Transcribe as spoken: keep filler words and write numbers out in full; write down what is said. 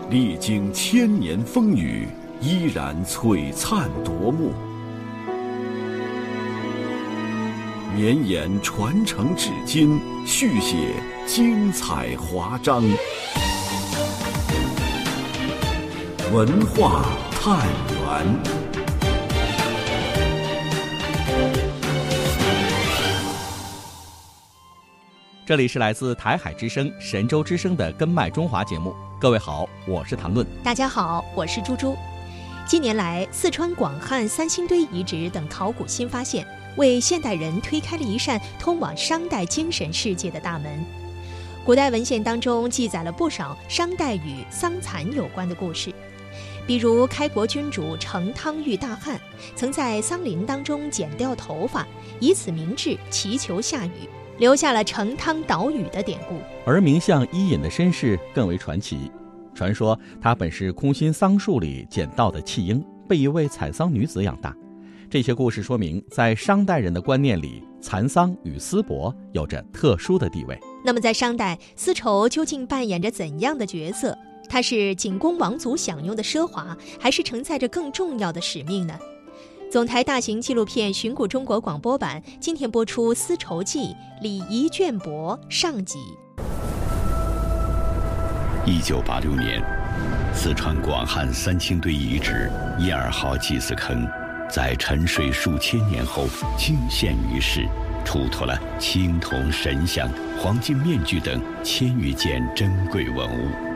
历经千年风雨，依然璀璨夺目。绵延传承至今，续写精彩华章。文化探源。 这里是来自台海之声、神州之声的《根脉中华》节目。各位好，我是谭论。 大家好，我是猪猪。近年来，四川广汉三星堆遗址等考古新发现，为现代人推开了一扇通往商代精神世界的大门。古代文献当中记载了不少商代与桑蚕有关的故事，比如开国君主成汤遇大旱，曾在桑林当中剪掉头发，以此明志祈求下雨，留下了成汤岛屿的典故。 而名相伊尹的身世更为传奇，传说他本是空心桑树里捡到的弃婴，被一位采桑女子养大。这些故事说明，在商代人的观念里，蚕桑与丝帛有着特殊的地位。 那么在商代，丝绸究竟扮演着怎样的角色？它是仅供王族享用的奢华，还是承载着更重要的使命呢？总台大型纪录片《寻古中国》广播版今天播出《丝绸记》礼仪绢帛上集。 一九八六年，四川广汉三星堆遗址一二号祭祀坑，在沉睡数千年后惊现于世，出土了青铜神像、黄金面具等千余件珍贵文物。